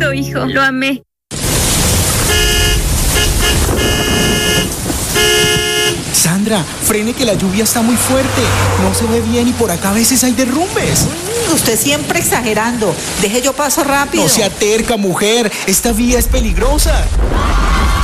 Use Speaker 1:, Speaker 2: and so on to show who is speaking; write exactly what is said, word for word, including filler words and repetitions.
Speaker 1: lindo, hijo. Lo amé.
Speaker 2: Sandra, frene que la lluvia está muy fuerte. No se ve bien y por acá a veces hay derrumbes.
Speaker 3: Mm, usted siempre exagerando. Deje yo paso rápido.
Speaker 2: No sea terca, mujer. Esta vía es peligrosa.